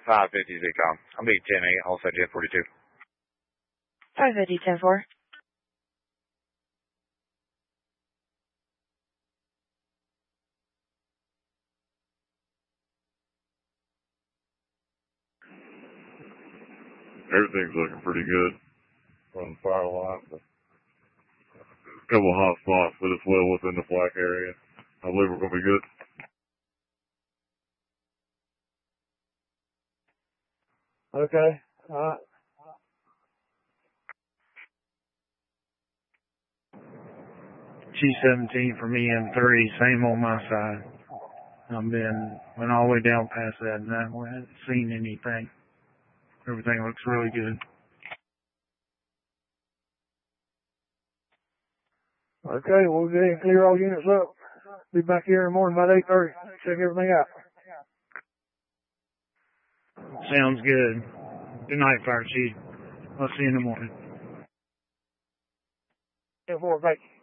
550 ZCOM. I'll be 10-8, also Jet 42. 550, 10-4. Everything's looking pretty good on the fire line. A couple of hot spots, but it's well within the flak area. I believe we're going to be good. Okay. All right. G17 from EM3, same on my side. Went all the way down past that and I haven't seen anything. Everything looks really good. Okay, we'll go ahead and clear all units up. Be back here in the morning about 8:30. Check everything out. Sounds good. Good night, Fire Chief. I'll see you in the morning. 10-4, thank you.